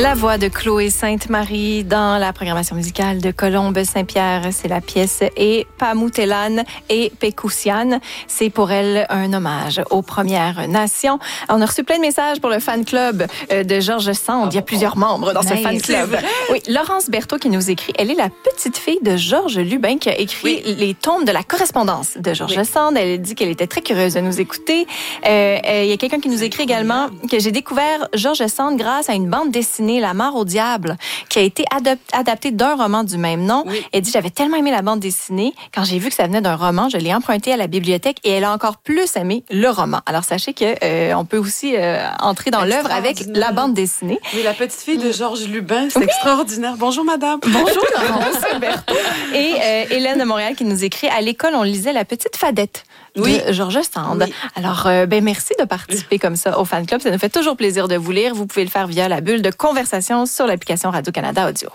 La voix de Chloé Sainte-Marie dans la programmation musicale de Colombe Saint-Pierre. C'est la pièce Et Pamoutélan et Pécoussiane. C'est pour elle un hommage aux Premières Nations. On a reçu plein de messages pour le fan club de Georges Sand. Il y a plusieurs membres dans ce fan club. Oui, Laurence Berthaud qui nous écrit. Elle est la petite fille de Georges Lubin qui a écrit les tomes de la correspondance de Georges Sand. Elle dit qu'elle était très curieuse de nous écouter. Il y a quelqu'un qui nous écrit également que j'ai découvert Georges Sand grâce à une bande dessinée La Mare au diable, qui a été adaptée d'un roman du même nom. Oui. Elle dit, j'avais tellement aimé la bande dessinée, quand j'ai vu que ça venait d'un roman, je l'ai emprunté à la bibliothèque et elle a encore plus aimé le roman. Alors sachez que on peut aussi entrer dans l'œuvre avec la bande dessinée. Oui, la petite fille de Georges Lubin, c'est extraordinaire. Bonjour madame. Bonjour Laurence Berthaud. Et Hélène de Montréal qui nous écrit, à l'école, on lisait La Petite Fadette de Georges Sand. Oui. Alors, merci de participer comme ça au fan club. Ça nous fait toujours plaisir de vous lire. Vous pouvez le faire via la bulle de conversation sur l'application Radio-Canada Audio.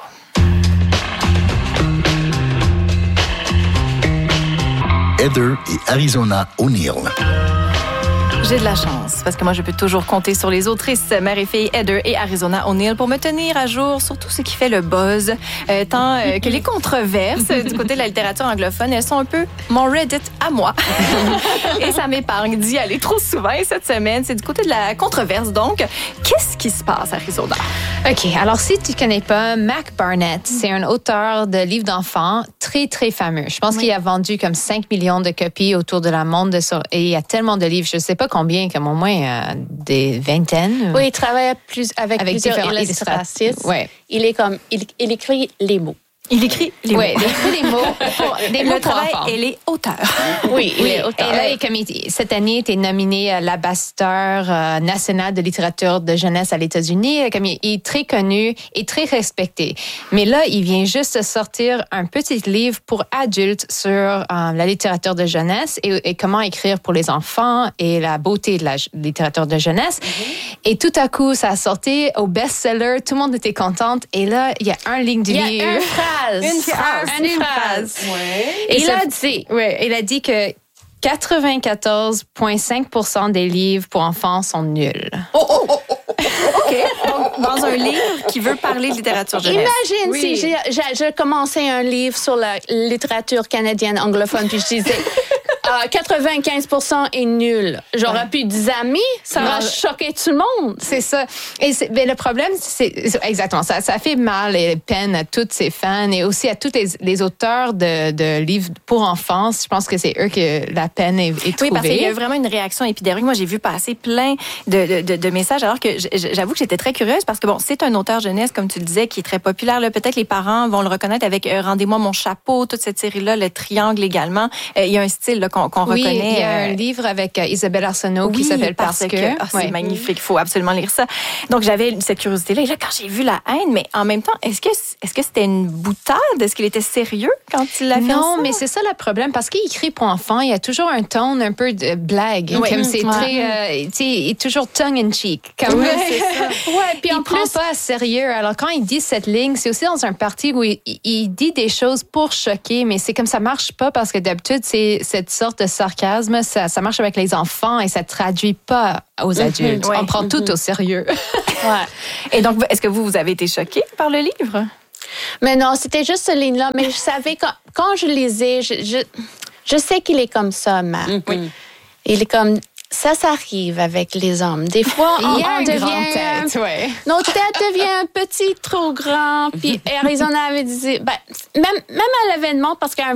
Heather et Arizona O'Neill. J'ai de la chance, parce que moi, je peux toujours compter sur les autrices, mère et fille Heather et Arizona O'Neill, pour me tenir à jour sur tout ce qui fait le buzz, tant que les controverses du côté de la littérature anglophone, elles sont un peu mon Reddit à moi. Et ça m'épargne d'y aller trop souvent. Et cette semaine, c'est du côté de la controverse. Donc, qu'est-ce qui se passe, Arizona? OK. Alors, si tu connais pas Mac Barnett, c'est un auteur de livres d'enfants très, très fameux. Je pense qu'il a vendu comme 5 millions de copies autour de la monde. Et il y a tellement de livres, je sais pas combien, comme au moins des vingtaines. Oui, il travaille avec plusieurs illustratrices. Ouais. Il écrit les mots. Il écrit les mots. Oui, il écrit les mots. Des mots pour enfants. Et les auteurs. Oui, il est auteur. Et là, cette année, il était nominé à l'ambassadeur national de littérature de jeunesse à l'États-Unis. Comme il est très connu et très respecté. Mais là, il vient juste de sortir un petit livre pour adultes sur la littérature de jeunesse et comment écrire pour les enfants et la beauté de la littérature de jeunesse. Mm-hmm. Et tout à coup, ça a sorti au best-seller. Tout le monde était contente. Et là, il y a un ligne du livre. Une phrase. Ouais. Et il a dit que 94,5% des livres pour enfants sont nuls. OK. Donc, dans un livre qui veut parler de littérature jeunesse. Imagine si je commençais un livre sur la littérature canadienne anglophone, puis je disais 95% est nul. J'aurais pu des amis, ça va choquer tout le monde. C'est ça. Mais le problème, c'est exactement ça. Ça fait mal et peine à tous ces fans et aussi à tous les auteurs de livres pour enfants. Je pense que c'est eux que la peine est trouvée. Oui, parce qu'il y a vraiment une réaction épidermique. Moi, j'ai vu passer plein de messages, alors que j'avoue que j'étais très curieuse parce que, bon, c'est un auteur jeunesse, comme tu le disais, qui est très populaire. Là, peut-être les parents vont le reconnaître avec Rendez-moi mon chapeau, toute cette série-là, Le Triangle également. Il y a un style là, qu'on reconnaît. Il y a un livre avec Isabelle Arsenault qui s'appelle Parce que. C'est magnifique, il faut absolument lire ça. Donc, j'avais cette curiosité-là. Et là, quand j'ai vu La haine, mais en même temps, est-ce que c'était une boutade? Est-ce qu'il était sérieux quand il l'a fait? Non, mais c'est ça le problème. Parce qu'il écrit pour enfants, il y a toujours un ton un peu de blague. Oui. Comme c'est très... il est toujours tongue-in-cheek. Comme c'est ça. Puis il prend pas à sérieux. Alors, quand il dit cette ligne, c'est aussi dans un parti où il dit des choses pour choquer, mais c'est comme ça marche pas parce que d'habitude, c'est cette sorte de sarcasme, ça marche avec les enfants et ça traduit pas aux adultes. On prend tout au sérieux. Et donc, est-ce que vous avez été choquée par le livre? Mais non, c'était juste cette ligne-là. Mais je savais, quand je lisais, je sais qu'il est comme ça, Mac. Oui. Il est comme... Ça arrive avec les hommes. Des fois, on devient... tête, Notre tête devient un petit trop grand. Puis Arizona avait dit... même à l'événement, parce qu'à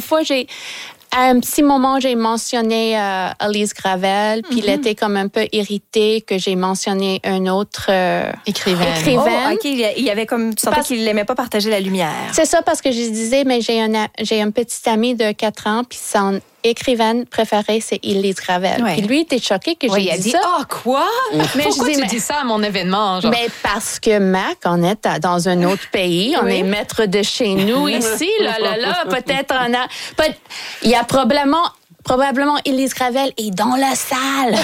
un petit moment, j'ai mentionné Elise Gravel, puis il était comme un peu irrité que j'ai mentionné un autre écrivain. Oh, OK, il avait comme... Tu sentais qu'il n'aimait pas partager la lumière. C'est ça, parce que je disais, mais j'ai un petit ami de 4 ans, puis son écrivaine préférée, c'est Elise Gravel. Puis lui, il était choqué que j'ai dit ça. Quoi? Mais pourquoi tu dis ça à mon événement? Genre? Mais parce que, Mac, on est dans un autre pays. On est maître de chez nous ici. Peut-être il y a probablement Elise Gravel est dans la salle.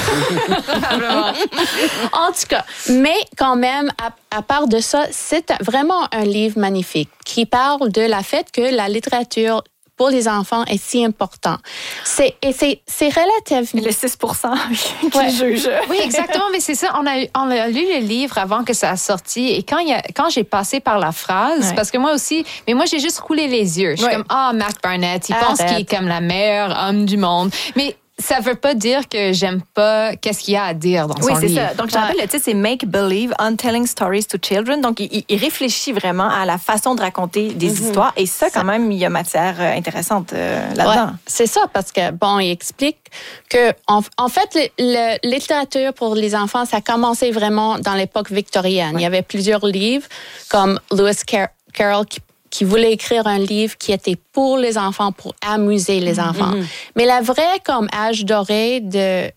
En tout cas, mais quand même, à part de ça, c'est vraiment un livre magnifique qui parle de la fait que la littérature pour les enfants est si important. C'est relativement... Le 6% qui juge. Oui, exactement, mais c'est ça. On a lu le livre avant que ça a sorti et quand j'ai passé par la phrase, parce que moi aussi, mais moi j'ai juste roulé les yeux. Je suis comme, Mac Barnett, il pense qu'il est comme la meilleure homme du monde. Mais ça veut pas dire que j'aime pas qu'est-ce qu'il y a à dire dans son livre. Oui, c'est ça. Donc, je rappelle, le titre, c'est Make Believe on Telling Stories to Children. Donc, il réfléchit vraiment à la façon de raconter des histoires. Et ça, quand même, il y a matière intéressante là-dedans. Ouais, c'est ça, parce que, il explique que, en fait, la littérature pour les enfants, ça a commencé vraiment dans l'époque victorienne. Il y avait plusieurs livres, comme Lewis Carroll, qui voulait écrire un livre qui était pour les enfants, pour amuser les enfants. Mais la vraie comme âge doré de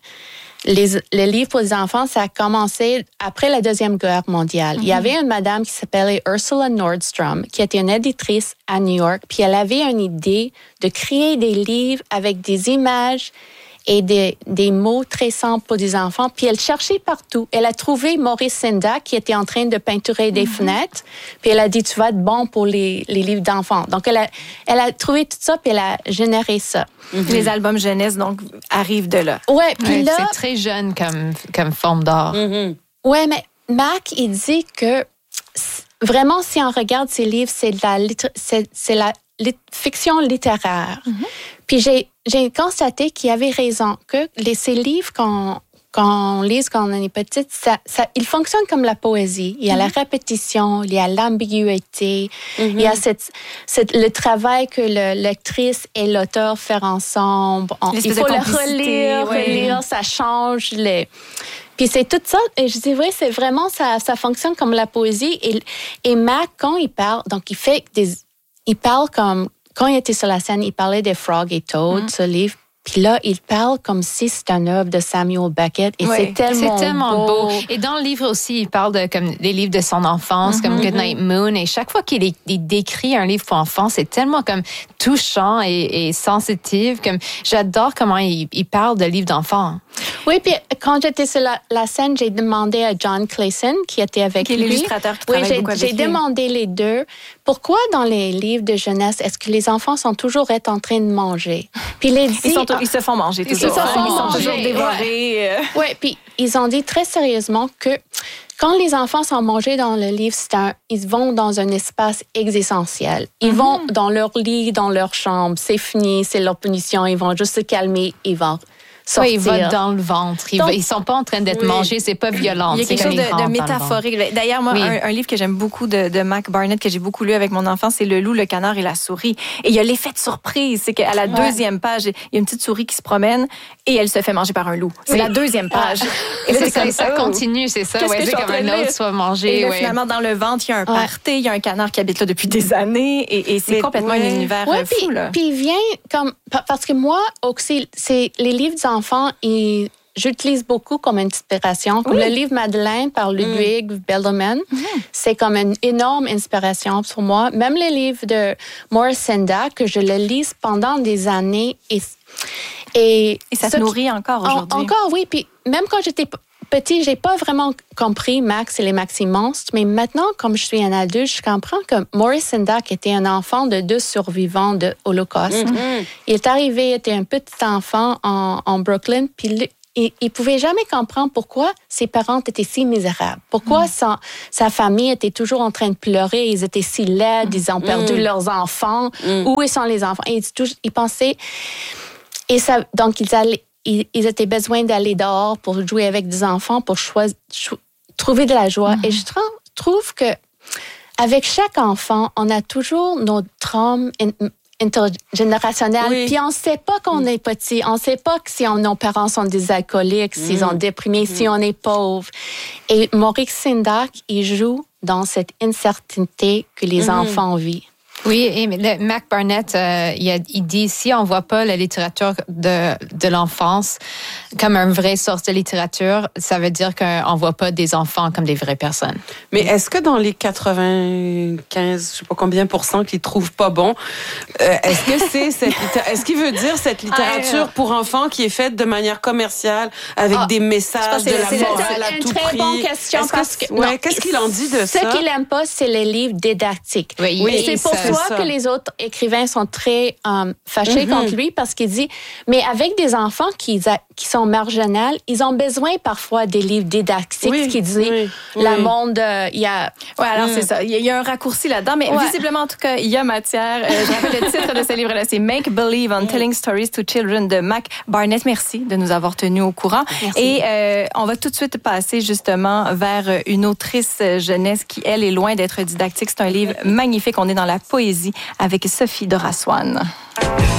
les livres pour les enfants, ça a commencé après la Deuxième Guerre mondiale. Il y avait une madame qui s'appelait Ursula Nordstrom, qui était une éditrice à New York, puis elle avait une idée de créer des livres avec des images et des mots très simples pour des enfants. Puis elle cherchait partout. Elle a trouvé Maurice Sendak qui était en train de peinturer des fenêtres. Puis elle a dit, tu vas être bon pour les livres d'enfants. Donc elle a trouvé tout ça, puis elle a généré ça. Les albums jeunesse, donc, arrivent de là. Ouais, puis là... C'est très jeune comme forme d'art. Ouais, mais Mac, il dit que vraiment, si on regarde ces livres, c'est la fiction littéraire. Puis j'ai constaté qu'il avait raison, que ces livres qu'on lit quand on est petite, ils fonctionnent comme la poésie. Il y a la répétition, il y a l'ambiguïté, il y a le travail que la lectrice et l'auteur font ensemble. Il faut le relire, ça change. Puis c'est tout ça, et je dis, oui, c'est vraiment, ça fonctionne comme la poésie. Et Mac, quand il parle, donc il parle comme, quand il était sur la scène, il parlait de Frog et Toad, ce livre. Puis là, il parle comme si c'était une œuvre de Samuel Beckett. Et c'est tellement beau. Et dans le livre aussi, il parle de comme des livres de son enfance, comme Goodnight Moon. Et chaque fois qu'il décrit un livre pour enfants, c'est tellement comme touchant et sensitif. Comme j'adore comment il parle de livres d'enfants. Oui, puis quand j'étais sur la scène, j'ai demandé à John Clayson, qui était avec lui. Qui est l'illustrateur qui travaille beaucoup avec lui. J'ai demandé les deux. Pourquoi dans les livres de jeunesse, est-ce que les enfants sont toujours en train de manger? Puis ils se font manger toujours. Ils sont toujours dévorés. Oui, puis ils ont dit très sérieusement que quand les enfants sont mangés dans le livre, ils vont dans un espace existentiel. Ils vont dans leur lit, dans leur chambre. C'est fini, c'est leur punition. Ils vont juste se calmer, ils vont sortir. Oui, ils vont dans le ventre. Ils sont pas en train d'être mangés, c'est pas violent. Il y a quelque chose de métaphorique. D'ailleurs, moi, un livre que j'aime beaucoup de Mac Barnett, que j'ai beaucoup lu avec mon enfant, c'est Le loup, le canard et la souris. Et il y a l'effet de surprise. C'est qu'à la deuxième page, il y a une petite souris qui se promène et elle se fait manger par un loup. C'est la deuxième page. Et là, ça continue, c'est ça. Ouais, c'est comme un autre soit mangé. Et là, finalement, dans le ventre, il y a un party, il y a un canard qui habite là depuis des années. Et c'est complètement un univers fou. Puis il vient comme... Parce que moi, aussi, c'est les livres d'enfants, j'utilise beaucoup comme inspiration. Comme le livre Madeleine par Ludwig Bellman, c'est comme une énorme inspiration pour moi. Même les livres de Maurice Sendak, que je le lis pendant des années. Et ça te nourrit encore aujourd'hui. Encore, oui. Puis même quand j'étais petit, j'ai pas vraiment compris Max et les Maxi Monstres, mais maintenant, comme je suis un adulte, je comprends que Maurice Sendak était un enfant de 2 survivants de l'Holocauste. Il est arrivé, il était un petit enfant en Brooklyn, puis il pouvait jamais comprendre pourquoi ses parents étaient si misérables. Pourquoi sa famille était toujours en train de pleurer, ils étaient si laides, ils ont perdu leurs enfants. Où sont les enfants? Et il pensait... Et ça, donc, ils étaient besoin d'aller dehors pour jouer avec des enfants, pour trouver de la joie. Et je trouve que avec chaque enfant, on a toujours nos traumas intergénérationnels. Puis on ne sait pas qu'on est petit. On ne sait pas si nos parents sont des alcooliques, s'ils sont déprimés, si on est pauvre. Et Maurice Sendak, il joue dans cette incertitude que les enfants vivent. Oui, et Mac Barnett, il dit, si on voit pas la littérature de l'enfance comme une vraie source de littérature, ça veut dire qu'on voit pas des enfants comme des vraies personnes. Mais est-ce que dans les 95, je sais pas combien % qu'ils trouvent pas bon, est-ce qu'il veut dire cette littérature pour enfants qui est faite de manière commerciale avec des messages de la morale à tout prix? C'est une très bonne question. Qu'est-ce qu'il en dit de ça? Ce qu'il aime pas, c'est les livres didactiques. Oui, c'est pour ça soit que les autres écrivains sont très fâchés contre lui parce qu'il dit, mais avec des enfants qui sont marginaux, ils ont besoin parfois des livres didactiques qui disent le monde, il y a... Oui, alors c'est ça. Il y a un raccourci là-dedans, mais visiblement, en tout cas, il y a matière. Je rappelle le titre de ce livre-là, c'est Make Believe on Telling Stories to Children de Mac Barnett. Merci de nous avoir tenus au courant. Merci. Et on va tout de suite passer justement vers une autrice jeunesse qui, elle, est loin d'être didactique. C'est un livre magnifique. On est dans la poésie avec Sophie Doraswan.